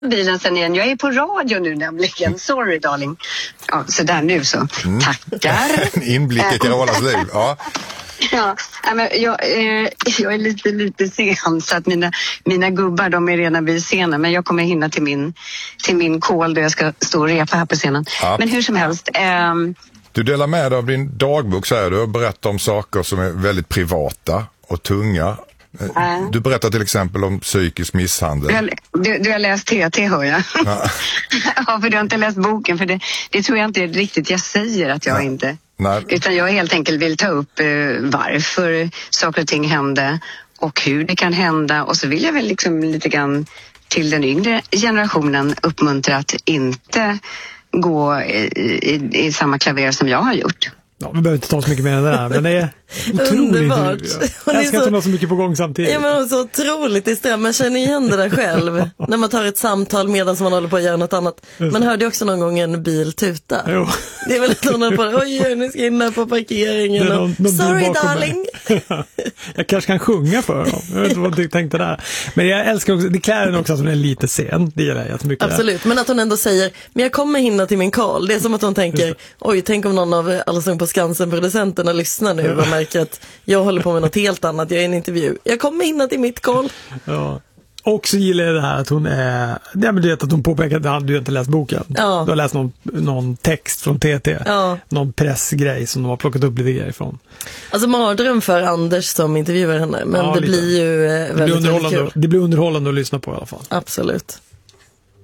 bilen sen igen. Jag är på radio nu nämligen. Sorry darling. Ja, så där nu så. Tackar. Inblick i Carolas liv. Ja. Ja, men jag är lite sen så att mina gubbar de är redan vid scenen, men jag kommer hinna till min call då jag ska stå och repa här på scenen. Ja. Men hur som helst. Du delar med dig av din dagbok, säger du, och berättar om saker som är väldigt privata och tunga. Du berättar till exempel om psykisk misshandel. Du har läst TT, hör jag. Ja. Ja, för du har inte läst boken, för det tror jag inte riktigt jag säger att jag inte. Nej. Utan jag helt enkelt vill ta upp varför saker och ting hände och hur det kan hända. Och så vill jag väl liksom lite grann till den yngre generationen uppmuntra att inte gå i samma klaver som jag har gjort. Ja, vi behöver inte ta så mycket mer än det där, men det är otroligt. Jag älskar att hon har så mycket på gång samtidigt. Ja, men hon är så otroligt disträ. Man känner igen det där själv när man tar ett samtal medan man håller på att göra något annat. Man hörde också någon gång en bil tuta. Jo. Det är väl att hon håller på, oj, nu ska jag in här på parkeringen. Någon sorry darling. Jag kanske kan sjunga för dem. Jag vet inte vad du tänkte där. Men jag älskar också, det klär henne också att hon är lite sen. Det gillar jag jättemycket. Absolut, men att hon ändå säger, men jag kommer hinna till min call. Det är som att hon tänker, oj, tänk om någon av Allsång på Skansen-producenterna lyssnar nu och märker att jag håller på med något helt annat, jag är i en intervju. Jag kommer hinna till mitt call. Ja. Och så gillar jag det här att hon är... Ja, men du vet att hon påpekar att du inte läst boken. Ja. Du har läst någon text från TT. Ja. Någon pressgrej som de har plockat upp lite grejer från. Alltså mardröm för Anders som intervjuar henne. Men ja, det blir ju väldigt kul. Det blir underhållande att lyssna på i alla fall. Absolut.